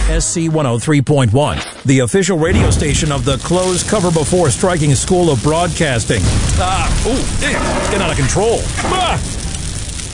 SC 103.1, the official radio station of the Close Cover Before Striking School of Broadcasting. It's getting out of control.